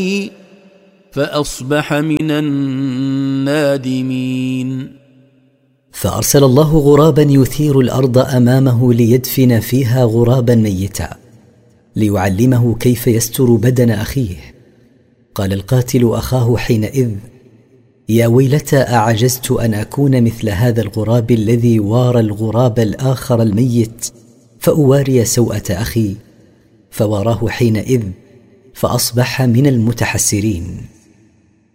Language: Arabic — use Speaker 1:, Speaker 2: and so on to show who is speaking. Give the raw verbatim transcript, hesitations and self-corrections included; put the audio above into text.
Speaker 1: فأصبح من النادمين.
Speaker 2: فأرسل الله غرابا يثير الأرض أمامه ليدفن فيها غرابا ميتا ليعلمه كيف يستر بدن أخيه. قال القاتل أخاه حينئذ: يا ويلتى، أعجزت أن أكون مثل هذا الغراب الذي وارى الغراب الآخر الميت فأواري سوءة أخي. فواراه حينئذ فأصبح من المتحسرين.